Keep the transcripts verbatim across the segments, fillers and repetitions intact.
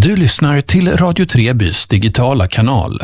Du lyssnar till Radio Trebys digitala kanal.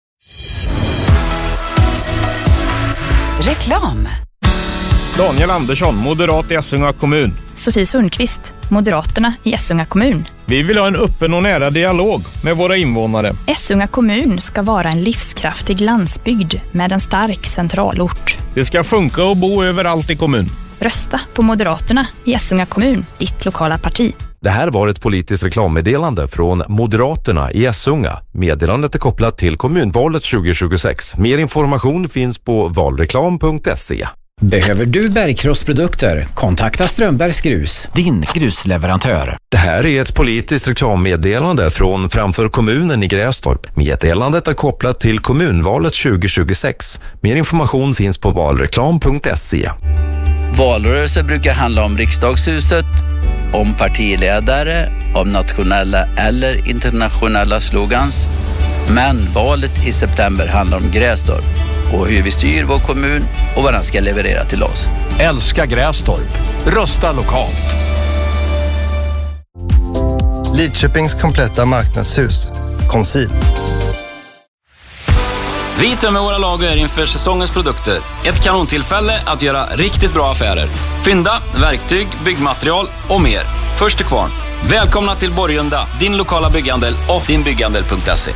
Reklam. Daniel Andersson, moderat i Essunga kommun. Sofie Sundqvist, Moderaterna i Essunga kommun. Vi vill ha en öppen och nära dialog med våra invånare. Essunga kommun ska vara en livskraftig landsbygd med en stark centralort. Det ska funka och bo överallt i kommun. Rösta på Moderaterna i Essunga kommun, ditt lokala parti. Det här var ett politiskt reklammeddelande från Moderaterna i Essunga. Meddelandet är kopplat till kommunvalet tjugo tjugosex. Mer information finns på valreklam punkt se. Behöver du bergkrossprodukter? Kontakta Strömbergs Grus, din grusleverantör. Det här är ett politiskt reklammeddelande från Framför kommunen i Grästorp. Meddelandet är kopplat till kommunvalet tjugo tjugosex. Mer information finns på valreklam punkt se. Valrörelser brukar handla om riksdagshuset, om partiledare, om nationella eller internationella slogans. Men valet i september handlar om Grästorp och hur vi styr vår kommun och vad den ska leverera till oss. Älska Grästorp. Rösta lokalt. Lidköpings kompletta marknadshus. Conceal. Vi tömmer våra lager inför säsongens produkter. Ett kanontillfälle att göra riktigt bra affärer. Fynda, verktyg, byggmaterial och mer. Först till kvarn. Välkomna till Borgunda, din lokala bygghandel och dinbygghandel punkt se.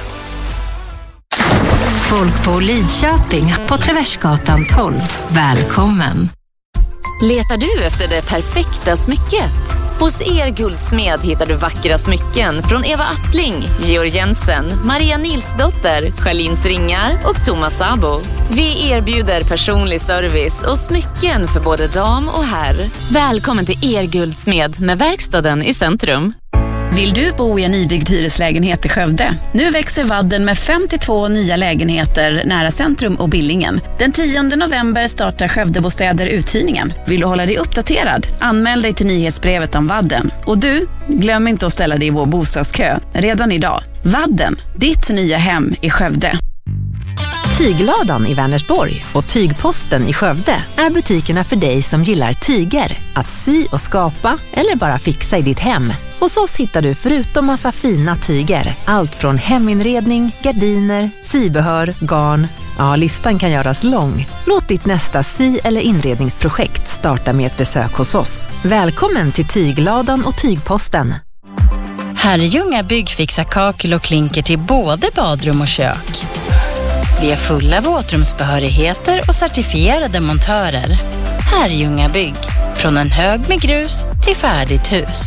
Folk på Lidköping på Traversgatan tolv. Välkommen. Letar du efter det perfekta smycket? Hos Er Guldsmed hittar du vackra smycken från Eva Attling, Georg Jensen, Maria Nilsdotter, Charlins Ringar och Thomas Sabo. Vi erbjuder personlig service och smycken för både dam och herr. Välkommen till Er Guldsmed med verkstaden i centrum. Vill du bo i en nybyggd hyreslägenhet i Skövde? Nu växer Vadden med femtiotvå nya lägenheter nära centrum och Billingen. Den tionde november startar Skövdebostäder uthyrningen. Vill du hålla dig uppdaterad? Anmäl dig till nyhetsbrevet om Vadden. Och du, glöm inte att ställa dig i vår bostadskö redan idag. Vadden, ditt nya hem i Skövde. Tygladan i Vänersborg och Tygposten i Skövde är butikerna för dig som gillar tyger, att sy och skapa eller bara fixa i ditt hem. Hos oss hittar du förutom massa fina tyger, allt från heminredning, gardiner, sybehör, garn. Ja, listan kan göras lång. Låt ditt nästa sy- eller inredningsprojekt starta med ett besök hos oss. Välkommen till Tygladan och Tygposten. Herrljunga Bygg fixar kakel och klinker till både badrum och kök. Vi är fulla våtrumsbehörigheter och certifierade montörer. Herrljunga Bygg. Från en hög med grus till färdigt hus.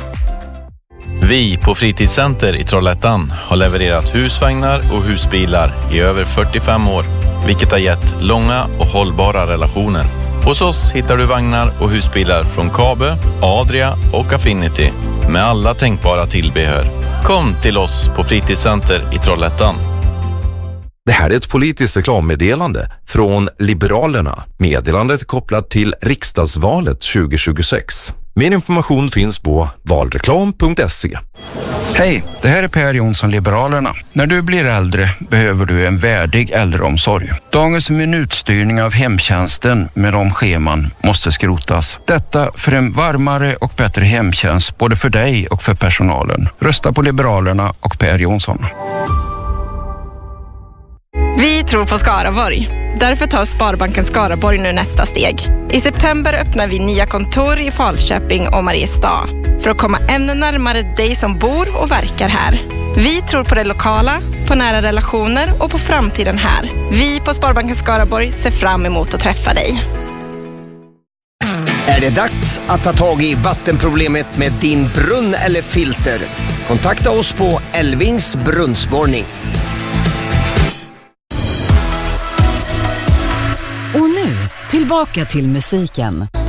Vi på Fritidscenter i Trollhättan har levererat husvagnar och husbilar i över fyrtiofem år, vilket har gett långa och hållbara relationer. Hos oss hittar du vagnar och husbilar från Kabe, Adria och Affinity med alla tänkbara tillbehör. Kom till oss på Fritidscenter i Trollhättan. Det här är ett politiskt reklammeddelande från Liberalerna. Meddelandet är kopplat till riksdagsvalet tjugo tjugosex. Mer information finns på valreklam punkt se. Hej, det här är Per Jonsson, Liberalerna. När du blir äldre behöver du en värdig äldreomsorg. Dagens minutstyrning av hemtjänsten med de scheman måste skrotas. Detta för en varmare och bättre hemtjänst både för dig och för personalen. Rösta på Liberalerna och Per Jonsson. Vi tror på Skaraborg. Därför tar Sparbanken Skaraborg nu nästa steg. I september öppnar vi nya kontor i Falköping och Mariestad för att komma ännu närmare dig som bor och verkar här. Vi tror på det lokala, på nära relationer och på framtiden här. Vi på Sparbanken Skaraborg ser fram emot att träffa dig. Är det dags att ta tag i vattenproblemet med din brunn eller filter? Kontakta oss på Elvings brunnsborrning. Och nu, tillbaka till musiken.